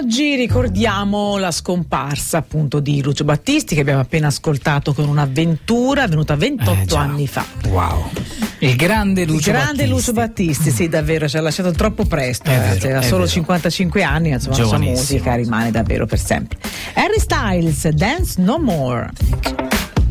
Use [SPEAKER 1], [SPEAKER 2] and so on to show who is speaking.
[SPEAKER 1] oggi ricordiamo la scomparsa appunto di Lucio Battisti, che abbiamo appena ascoltato con un'avventura avvenuta 28 anni fa.
[SPEAKER 2] Wow. Il grande
[SPEAKER 1] Lucio Battisti, sì, davvero, ci ha lasciato troppo presto, aveva solo 55 anni, insomma la sua musica rimane davvero per sempre. Harry Styles, Dance No More.